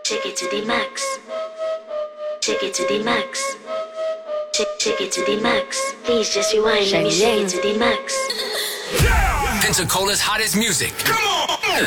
Take it to the max. Take it to the max. Take it to the max. Please just rewind. Let me shake it to the max. Pensacola's hottest music. Come on!